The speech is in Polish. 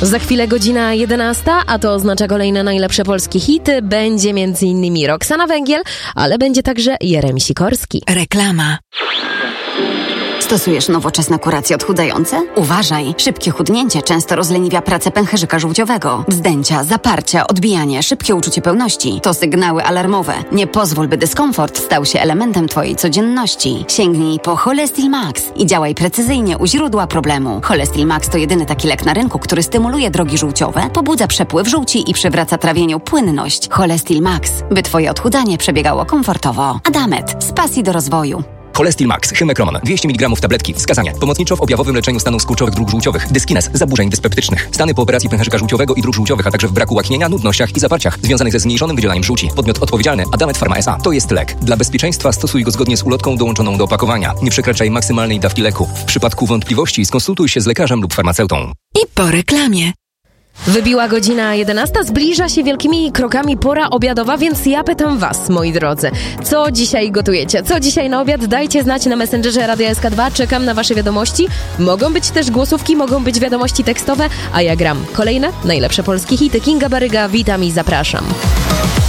Za chwilę godzina 11, a to oznacza kolejne najlepsze polskie hity. Będzie m.in. Roxana Węgiel, ale będzie także Jeremi Sikorski. Reklama. Stosujesz nowoczesne kuracje odchudzające? Uważaj! Szybkie chudnięcie często rozleniwia pracę pęcherzyka żółciowego. Wzdęcia, zaparcia, odbijanie, szybkie uczucie pełności to sygnały alarmowe. Nie pozwól, by dyskomfort stał się elementem Twojej codzienności. Sięgnij po Cholestil Max i działaj precyzyjnie u źródła problemu. Cholestil Max to jedyny taki lek na rynku, który stymuluje drogi żółciowe, pobudza przepływ żółci i przywraca trawieniu płynność. Cholestil Max, by Twoje odchudzanie przebiegało komfortowo. Adamet, z pasji do rozwoju. Cholestil Max, Hymekroman, 200 mg tabletki. Wskazania: pomocniczo w objawowym leczeniu stanów skurczowych dróg żółciowych, dyskines, zaburzeń dyspeptycznych, stany po operacji pęcherzyka żółciowego i dróg żółciowych, a także w braku łaknienia, nudnościach i zaparciach związanych ze zmniejszonym wydzielaniem żółci. Podmiot odpowiedzialny: Adamet Pharma S.A. To jest lek. Dla bezpieczeństwa stosuj go zgodnie z ulotką dołączoną do opakowania. Nie przekraczaj maksymalnej dawki leku. W przypadku wątpliwości skonsultuj się z lekarzem lub farmaceutą. I po reklamie. Wybiła godzina 11, zbliża się wielkimi krokami pora obiadowa, więc ja pytam was, moi drodzy, co dzisiaj gotujecie? Co dzisiaj na obiad? Dajcie znać na Messengerze Radia SK2, czekam na wasze wiadomości. Mogą być też głosówki, mogą być wiadomości tekstowe, a ja gram kolejne najlepsze polskie hity. Kinga Baryga, witam i zapraszam.